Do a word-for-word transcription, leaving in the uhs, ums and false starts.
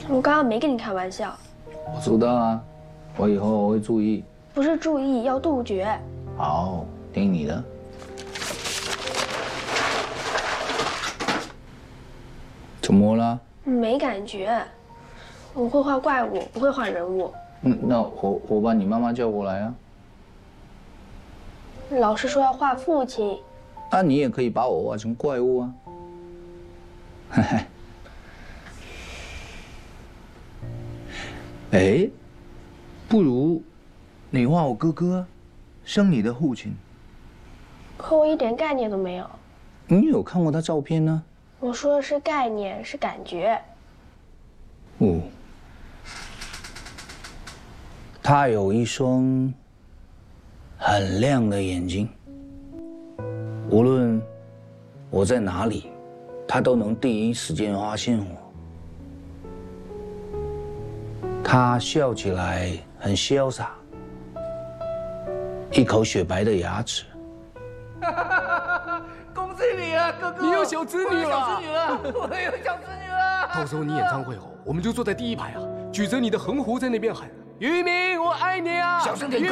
我刚刚没跟你开玩笑。 我知道啊，我以后我会注意。 不是注意，要杜绝。 好，听你的。怎么了？ 没感觉。我会画怪物，不会画人物。 嗯，那我我把你妈妈叫过来啊。 老师说要画父亲。 那你也可以把我画成怪物啊。嘿嘿。哎，不如你画我哥哥，生你的父亲。 可我一点概念都没有。 你有看过他照片呢？ 我说的是概念，是感觉。 哦。他有一双很亮的眼睛，无论我在哪里，他都能第一时间发现我。他笑起来很潇洒，一口雪白的牙齿。 恭喜你啊，哥哥！ 你有小侄女了！ 小侄女了！我有小侄女了！ 到时候你演唱会后，我们就坐在第一排啊，举着你的横幅在那边喊：“于明，我爱你啊！” 小声点，哥